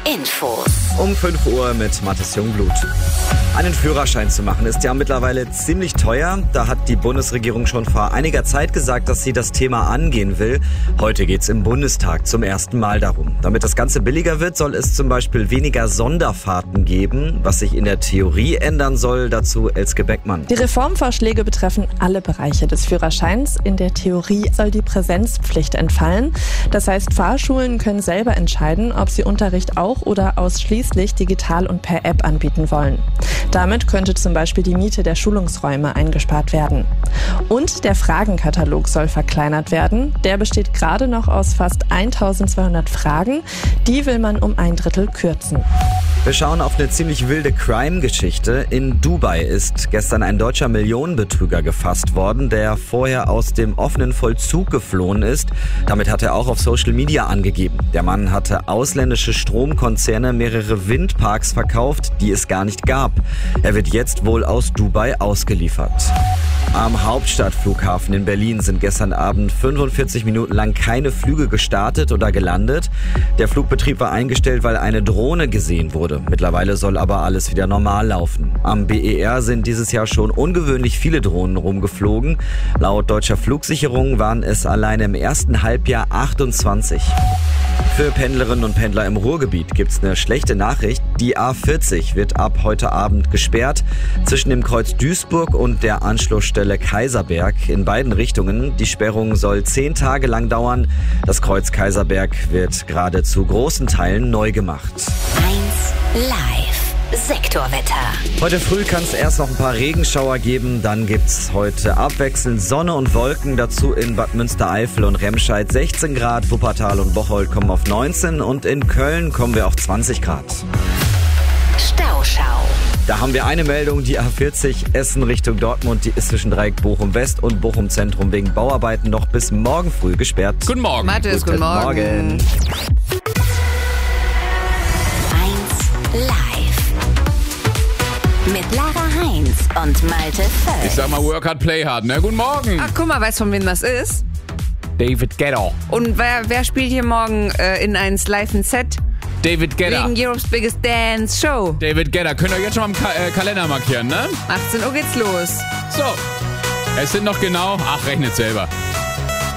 Infos. Um 5 Uhr mit Mathis Jungblut. Einen Führerschein zu machen ist ja mittlerweile ziemlich teuer. Da hat die Bundesregierung schon vor einiger Zeit gesagt, dass sie das Thema angehen will. Heute geht's im Bundestag zum ersten Mal darum. Damit das Ganze billiger wird, soll es zum Beispiel weniger Sonderfahrten geben. Was sich in der Theorie ändern soll, dazu Elske Beckmann. Die Reformvorschläge betreffen alle Bereiche des Führerscheins. In der Theorie soll die Präsenzpflicht entfallen. Das heißt, Fahrschulen können selber entscheiden, ob sie Unterricht auch oder ausschließlich digital und per App anbieten wollen. Damit könnte zum Beispiel die Miete der Schulungsräume eingespart werden. Und der Fragenkatalog soll verkleinert werden. Der besteht gerade noch aus fast 1200 Fragen. Die will man um 1/3 kürzen. Wir schauen auf eine ziemlich wilde Crime-Geschichte. In Dubai ist gestern ein deutscher Millionenbetrüger gefasst worden, der vorher aus dem offenen Vollzug geflohen ist. Damit hat er auch auf Social Media angegeben. Der Mann hatte ausländische Stromkonzerne mehrere Windparks verkauft, die es gar nicht gab. Er wird jetzt wohl aus Dubai ausgeliefert. Am Hauptstadtflughafen in Berlin sind gestern Abend 45 Minuten lang keine Flüge gestartet oder gelandet. Der Flugbetrieb war eingestellt, weil eine Drohne gesehen wurde. Mittlerweile soll aber alles wieder normal laufen. Am BER sind dieses Jahr schon ungewöhnlich viele Drohnen rumgeflogen. Laut deutscher Flugsicherung waren es alleine im ersten Halbjahr 28. Für Pendlerinnen und Pendler im Ruhrgebiet gibt's eine schlechte Nachricht. Die A40 wird ab heute Abend gesperrt zwischen dem Kreuz Duisburg und der Anschlussstelle Kaiserberg in beiden Richtungen. Die Sperrung soll 10 Tage lang dauern. Das Kreuz Kaiserberg wird gerade zu großen Teilen neu gemacht. 1 Live. Sektorwetter. Heute früh kann es erst noch ein paar Regenschauer geben, dann gibt's heute abwechselnd Sonne und Wolken, dazu in Bad Münstereifel und Remscheid 16 Grad, Wuppertal und Bocholt kommen auf 19 und in Köln kommen wir auf 20 Grad. Stauschau. Da haben wir eine Meldung, die A40 Essen Richtung Dortmund, die ist zwischen Dreieck Bochum West und Bochum Zentrum wegen Bauarbeiten noch bis morgen früh gesperrt. Guten Morgen. Mathis, guten Morgen. 1 Live. Mit Lara Heinz und Malte Völz. Ich sag mal, work hard, play hard, ne? Guten Morgen. Ach, guck mal, weißt du, von wem das ist? David Guetta. Und wer spielt hier morgen in 1 Live ein Set? David Guetta. Wegen Europe's Biggest Dance Show. David Guetta. Könnt ihr jetzt schon mal im Kalender markieren, ne? 18 Uhr geht's los. So. Es sind noch genau, rechnet selber.